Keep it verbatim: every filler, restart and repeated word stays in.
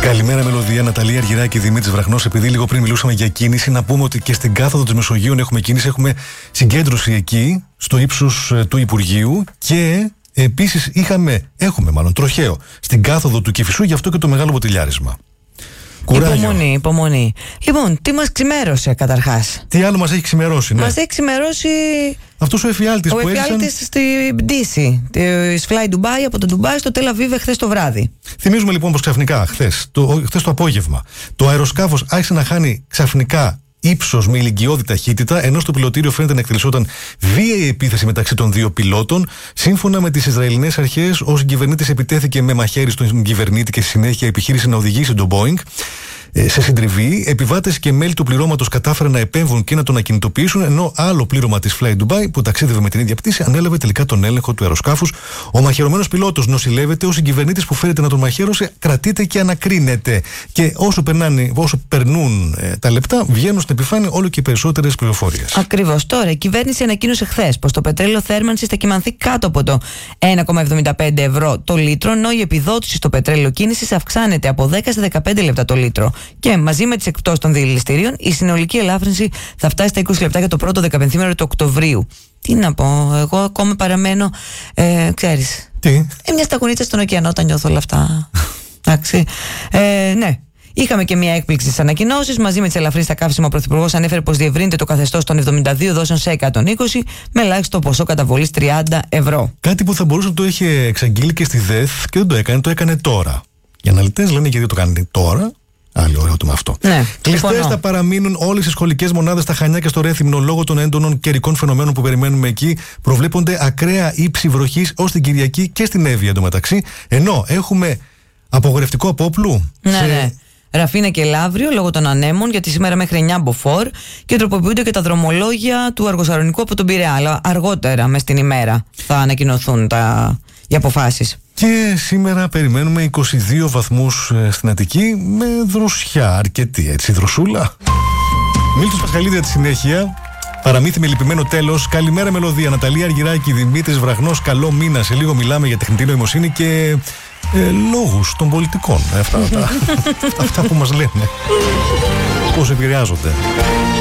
Καλημέρα, Μελωδία, Ναταλία Αργυράκη, Δημήτρης Βραχνός. Επειδή λίγο πριν μιλούσαμε για κίνηση, να πούμε ότι και στην κάθοδο της Μεσογείων έχουμε κίνηση. Έχουμε συγκέντρωση εκεί, στο ύψος του Υπουργείου. Και επίσης είχαμε, έχουμε μάλλον τροχαίο στην κάθοδο του Κηφισού, γι' αυτό και το μεγάλο μποτιλιάρισμα. Κουράγιο. Υπομονή, υπομονή. Λοιπόν, τι μας ξημέρωσε καταρχάς? Τι άλλο μας έχει ξημερώσει, ναι. Μας έχει ξημερώσει αυτός ο εφιάλτης που έζησαν... Ο εφιάλτης στην πτήση της Fly Dubai από το Ντουμπάι στο Τελ Αβίβ χθες το βράδυ. Θυμίζουμε λοιπόν πως ξαφνικά χθες το, χθες το απόγευμα το αεροσκάφος άρχισε να χάνει ξαφνικά ύψος με ηλικιώδη ταχύτητα, ενώ στο πιλωτήριο φαίνεται να εκτελεσόταν βίαιη επίθεση μεταξύ των δύο πιλότων. Σύμφωνα με τις Ισραηλινές αρχές, ο συγκυβερνήτης επιτέθηκε με μαχαίρι στον κυβερνήτη και στη συνέχεια επιχείρησε να οδηγήσει τον Boeing σε συντριβή. Επιβάτες και μέλη του πληρώματος κατάφεραν να επέμβουν και να τον ακινητοποιήσουν, ενώ άλλο πλήρωμα της Fly Dubai που ταξίδευε με την ίδια πτήση ανέλαβε τελικά τον έλεγχο του αεροσκάφους. Ο μαχαιρωμένος πιλότος νοσηλεύεται, ο συγκυβερνήτης που φέρεται να τον μαχαίρωσε κρατείται και ανακρίνεται. Και όσο, περνάνε, όσο περνούν ε, τα λεπτά, βγαίνουν στην επιφάνεια όλο και περισσότερες πληροφορίες. Ακριβώς. Τώρα, η κυβέρνηση ανακοίνωσε χθες πως το πετρέλαιο θέρμανσης θα κυμανθεί κάτω από το ένα κόμμα εβδομήντα πέντε ευρώ το λίτρο, ενώ η επιδότηση στο πετρέλαιο κίνησης αυξάνεται από δέκα σε δεκαπέντε λεπτά το λίτρο. Και μαζί με τις εκπτώσεις των διελιστηρίων, η συνολική ελάφρυνση θα φτάσει στα είκοσι λεπτά για το πρώτο δεκαπενθήμερο του Οκτωβρίου. Τι να πω, εγώ ακόμα παραμένω, ε, ξέρεις. Τι? Ε, μια σταγονίτσα στον ωκεανό όταν νιώθω όλα αυτά. Εντάξει. Ε, ναι. Είχαμε και μια έκπληξη στις ανακοινώσεις. Μαζί με τις ελαφρύνσεις στα καύσιμα, ο Πρωθυπουργός ανέφερε πως διευρύνεται το καθεστώς των εβδομήντα δύο δόσεων σε εκατόν είκοσι με ελάχιστο ποσό καταβολής τριάντα ευρώ. Κάτι που θα μπορούσε να το είχε εξαγγείλει και στη ΔΕΘ και δεν το έκανε, το έκανε τώρα. Οι αναλυτές λένε γιατί το κάνει τώρα. Άλλη ωραίο το με αυτό. Ναι, κλειστές θα παραμείνουν όλες οι σχολικές μονάδες στα Χανιά και στο Ρέθυμνο λόγω των έντονων καιρικών φαινομένων που περιμένουμε εκεί. Προβλέπονται ακραία ύψη βροχής ως την Κυριακή και στην Εύβοια εντωμεταξύ. Ενώ έχουμε απογορευτικό απόπλου. Ναι, σε... ναι. Ραφίνα και Λαύριο λόγω των ανέμων, γιατί σήμερα μέχρι εννιά μποφόρ και τροποποιούνται και τα δρομολόγια του Αργοσαρονικού από τον Πειραιά. Αλλά αργότερα μες την ημέρα θα ανακοινωθούν τα... οι αποφάσεις. Και σήμερα περιμένουμε είκοσι δύο βαθμούς στην Αττική με δροσιά, αρκετή έτσι, δροσούλα. Μίλτος Πασχαλίδη για τη συνέχεια. Παραμύθι με λυπημένο τέλος. Καλημέρα, Μελωδία, Ναταλία Αργυράκη, Δημήτρης Βραχνός. Καλό μήνα. Σε λίγο μιλάμε για τεχνητή νοημοσύνη και ε, λόγους των πολιτικών. Αυτά, αυτά, αυτά που μας λένε. Πώς επηρεάζονται.